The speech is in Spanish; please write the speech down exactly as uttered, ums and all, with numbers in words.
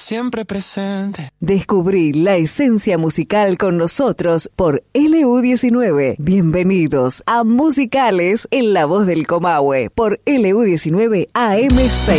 siempre presente. Descubrí la esencia musical con nosotros por L U diecinueve. Bienvenidos a Musicales en la voz del Comahue por L U diecinueve A M seis.